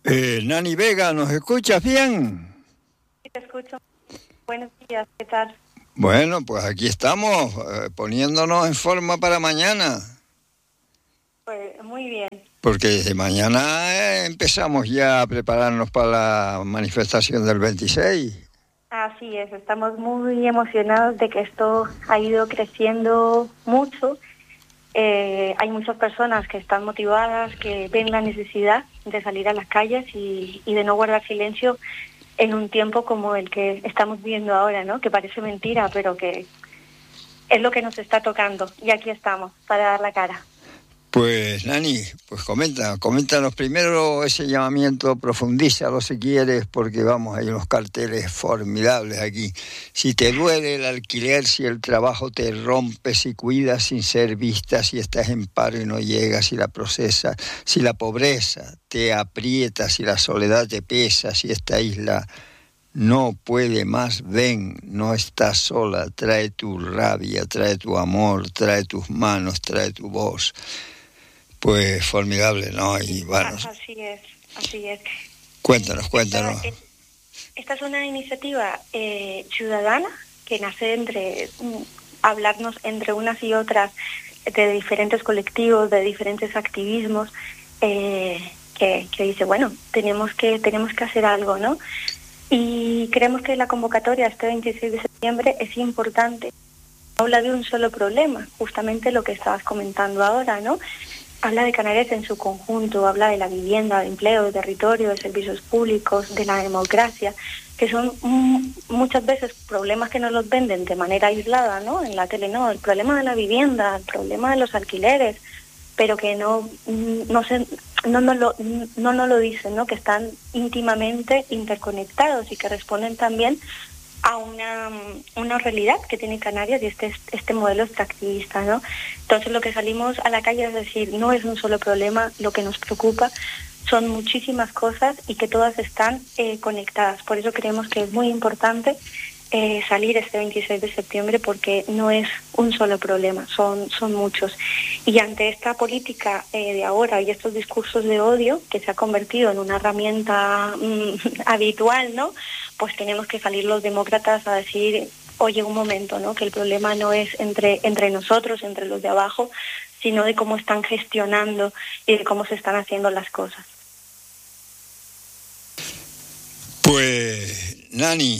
Nani Vega, ¿nos escuchas bien? Sí, te escucho. Buenos días, ¿qué tal? Bueno, pues aquí estamos, poniéndonos en forma para mañana. Pues muy bien. Porque desde mañana empezamos ya a prepararnos para la manifestación del 26. Así es, estamos muy emocionados de que esto ha ido creciendo mucho. Hay muchas personas que están motivadas, que ven la necesidad de salir a las calles y de no guardar silencio en un tiempo como el que estamos viviendo ahora, ¿no? Que parece mentira, pero que es lo que nos está tocando. Y aquí estamos, para dar la cara. Pues Nani, pues coméntanos primero ese llamamiento, profundízalo si quieres, porque vamos, hay unos carteles formidables aquí. Si te duele el alquiler, si el trabajo te rompe, si cuidas sin ser vista, si estás en paro y no llegas, si la procesas, si la pobreza te aprieta, si la soledad te pesa, si esta isla no puede más, ven, no estás sola, trae tu rabia, trae tu amor, trae tus manos, trae tu voz. Pues formidable, ¿no? Y bueno, Así es, así es. Cuéntanos. Esta es una iniciativa ciudadana que nace entre hablarnos entre unas y otras de diferentes colectivos, de diferentes activismos, que dice, bueno, tenemos que hacer algo, ¿no? Y creemos que la convocatoria este 26 de septiembre es importante. Habla de un solo problema, justamente lo que estabas comentando ahora, ¿no? Habla de Canarias en su conjunto, habla de la vivienda, de empleo, de territorio, de servicios públicos, de la democracia, que son muchas veces problemas que nos los venden de manera aislada, ¿no? En la tele no, el problema de la vivienda, el problema de los alquileres, pero que no nos lo dicen, ¿no? Que están íntimamente interconectados y que responden también a una realidad que tiene Canarias y este modelo extractivista, ¿no? Entonces lo que salimos a la calle es decir, no es un solo problema, lo que nos preocupa son muchísimas cosas y que todas están conectadas. Por eso creemos que es muy importante salir este 26 de septiembre porque no es un solo problema, son muchos. Y ante esta política de ahora y estos discursos de odio que se ha convertido en una herramienta habitual, ¿no? Pues tenemos que salir los demócratas a decir, oye, un momento, ¿no? Que el problema no es entre nosotros, entre los de abajo, sino de cómo están gestionando y de cómo se están haciendo las cosas. Pues, Nani,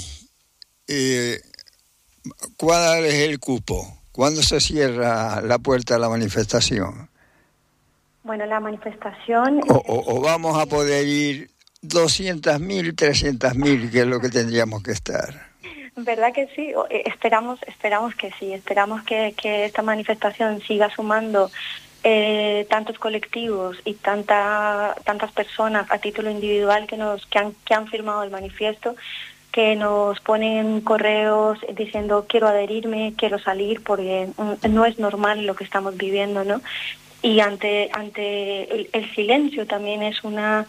¿cuál es el cupo? ¿Cuándo se cierra la puerta a la manifestación? Bueno, la manifestación... ¿O vamos a poder ir 200.000, 300.000, que es lo que tendríamos que estar? ¿Verdad que sí? Esperamos que sí, esperamos que esta manifestación siga sumando tantos colectivos y tantas personas a título individual que han firmado el manifiesto, que nos ponen correos diciendo quiero adherirme, quiero salir, porque no es normal lo que estamos viviendo, ¿no? Y ante el silencio también es una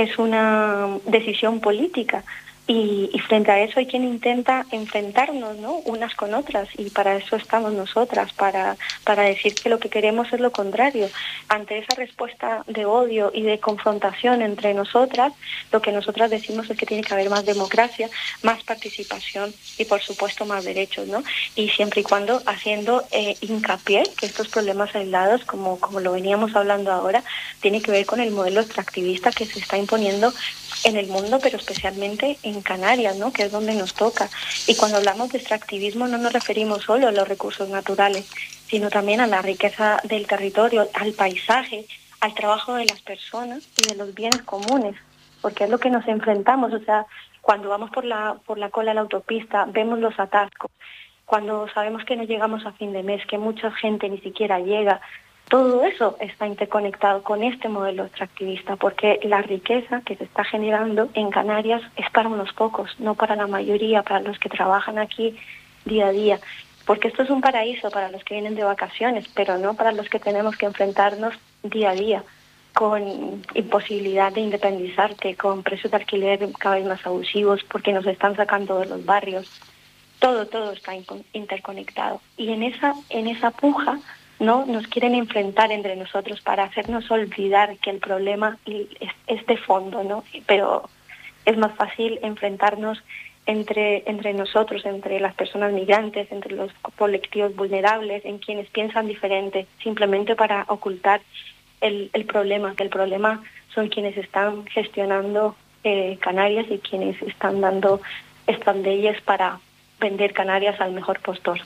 decisión política. Y frente a eso hay quien intenta enfrentarnos, ¿no? Unas con otras, y para eso estamos nosotras, para decir que lo que queremos es lo contrario. Ante esa respuesta de odio y de confrontación entre nosotras, lo que nosotras decimos es que tiene que haber más democracia, más participación y por supuesto más derechos, ¿no? Y siempre y cuando haciendo hincapié que estos problemas aislados, como lo veníamos hablando ahora, tiene que ver con el modelo extractivista que se está imponiendo en el mundo, pero especialmente en Canarias, ¿no? Que es donde nos toca. Y cuando hablamos de extractivismo no nos referimos solo a los recursos naturales, sino también a la riqueza del territorio, al paisaje, al trabajo de las personas y de los bienes comunes, porque es lo que nos enfrentamos. O sea, cuando vamos por la cola a la autopista, vemos los atascos, cuando sabemos que no llegamos a fin de mes, que mucha gente ni siquiera llega. Todo eso está interconectado con este modelo extractivista, porque la riqueza que se está generando en Canarias es para unos pocos, no para la mayoría, para los que trabajan aquí día a día. Porque esto es un paraíso para los que vienen de vacaciones, pero no para los que tenemos que enfrentarnos día a día, con imposibilidad de independizarte, con precios de alquiler cada vez más abusivos, porque nos están sacando de los barrios. Todo está interconectado. Y en esa puja ¿no? Nos quieren enfrentar entre nosotros para hacernos olvidar que el problema es de fondo, ¿no? Pero es más fácil enfrentarnos entre nosotros, entre las personas migrantes, entre los colectivos vulnerables, en quienes piensan diferente, simplemente para ocultar el problema, que el problema son quienes están gestionando Canarias y quienes están dando estas leyes para vender Canarias al mejor postor.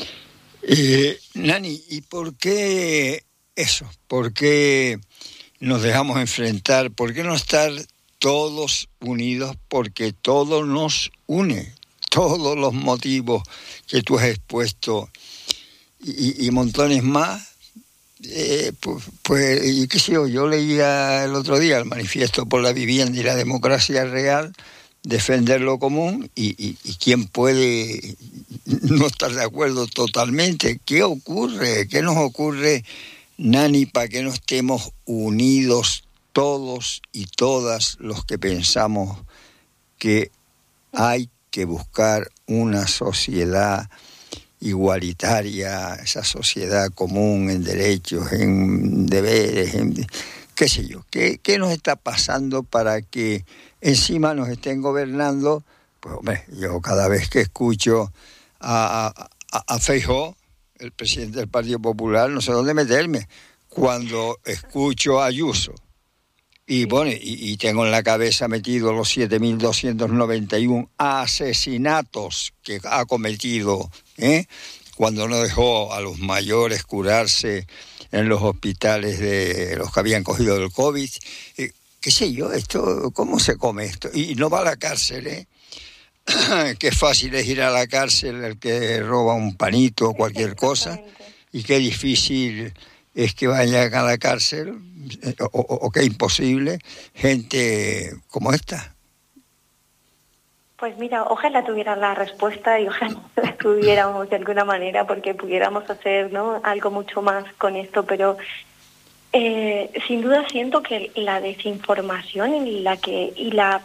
Nani, ¿y por qué eso? ¿Por qué nos dejamos enfrentar? ¿Por qué no estar todos unidos? Porque todo nos une. Todos los motivos que tú has expuesto y montones más, pues, y qué sé yo leía el otro día el Manifiesto por la Vivienda y la Democracia Real, defender lo común, y quién puede no estar de acuerdo totalmente. ¿Qué ocurre? ¿Qué nos ocurre, Nani, para que no estemos unidos todos y todas los que pensamos que hay que buscar una sociedad igualitaria, esa sociedad común en derechos, en deberes, en qué sé yo? ¿Qué nos está pasando para que encima nos estén gobernando? Pues hombre, yo cada vez que escucho a Feijóo, el presidente del Partido Popular, no sé dónde meterme. Cuando escucho a Ayuso y bueno, y tengo en la cabeza metido los 7.291 asesinatos que ha cometido, cuando no dejó a los mayores curarse en los hospitales de los que habían cogido el COVID. ¿Qué sé yo? Esto, ¿cómo se come esto? Y no va a la cárcel, Qué fácil es ir a la cárcel el que roba un panito o cualquier cosa, y qué difícil es que vayan a la cárcel, o qué imposible, gente como esta. Pues mira, ojalá tuviera la respuesta y ojalá la tuviéramos de alguna manera, porque pudiéramos hacer, ¿no?, algo mucho más con esto, pero sin duda siento que la desinformación y la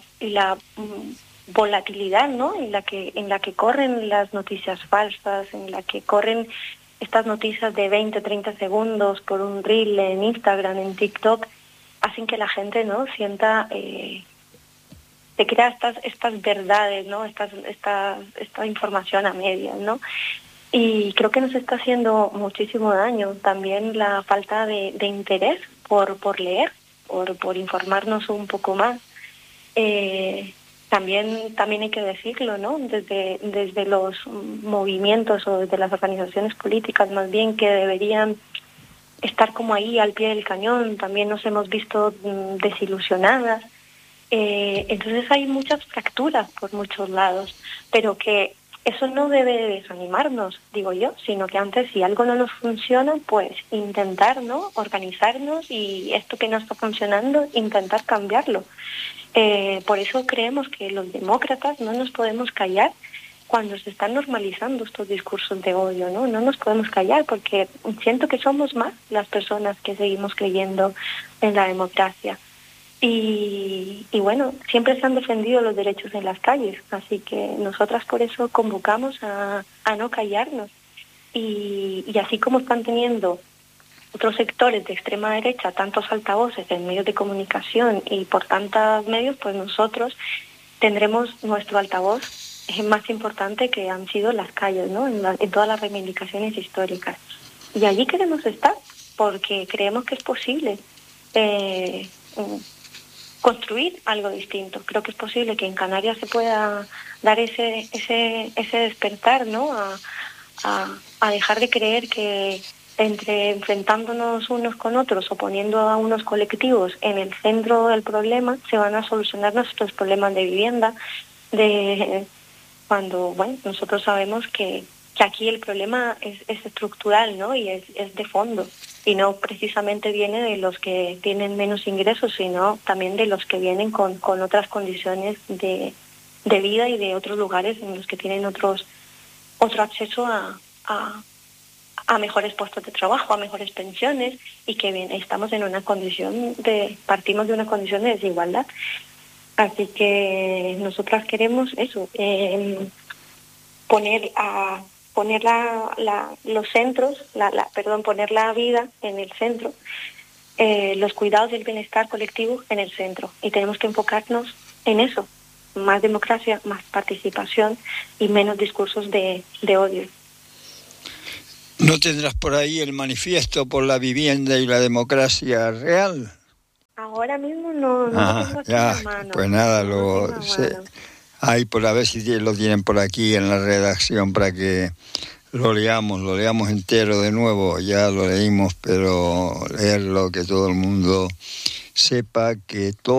volatilidad, ¿no?, en la que corren las noticias falsas, en la que corren estas noticias de 20, 30 segundos por un reel en Instagram, en TikTok, hacen que la gente, ¿no?, sienta, se crea estas verdades, ¿no?, esta información a medias, ¿no? Y creo que nos está haciendo muchísimo daño. También la falta de interés por leer, por informarnos un poco más. También hay que decirlo, ¿no?, desde los movimientos o desde las organizaciones políticas, más bien, que deberían estar como ahí al pie del cañón. También nos hemos visto desilusionadas. Entonces hay muchas fracturas por muchos lados, pero que eso no debe desanimarnos, digo yo, sino que antes, si algo no nos funciona, pues intentar, ¿no?, organizarnos, y esto que no está funcionando, intentar cambiarlo. Por eso creemos que los demócratas no nos podemos callar cuando se están normalizando estos discursos de odio, ¿no? No nos podemos callar, porque siento que somos más las personas que seguimos creyendo en la democracia. Y bueno, siempre se han defendido los derechos en las calles, así que nosotras por eso convocamos a no callarnos. Y así como están teniendo otros sectores de extrema derecha tantos altavoces en medios de comunicación y por tantos medios, pues nosotros tendremos nuestro altavoz más importante, que han sido las calles, ¿no?, en todas las reivindicaciones históricas. Y allí queremos estar, porque creemos que es posible construir algo distinto. Creo que es posible que en Canarias se pueda dar ese despertar, ¿no?, a dejar de creer que enfrentándonos unos con otros o poniendo a unos colectivos en el centro del problema se van a solucionar nuestros problemas de vivienda, cuando, bueno, nosotros sabemos que aquí el problema es estructural, ¿no?, y es de fondo, y no precisamente viene de los que tienen menos ingresos, sino también de los que vienen con otras condiciones de vida y de otros lugares en los que tienen otro acceso a mejores puestos de trabajo, a mejores pensiones, y que bien, estamos en una condición partimos de una condición de desigualdad. Así que nosotras queremos eso, poner a poner los centros, poner la vida en el centro, los cuidados y el bienestar colectivo en el centro. Y tenemos que enfocarnos en eso, más democracia, más participación y menos discursos de odio. ¿No tendrás por ahí el manifiesto por la vivienda y la democracia real? Ahora mismo no lo tengo aquí en la mano. Pues nada, ahí por a ver si lo tienen por aquí en la redacción para que lo leamos entero de nuevo. Ya lo leímos, pero leerlo, que todo el mundo sepa que todo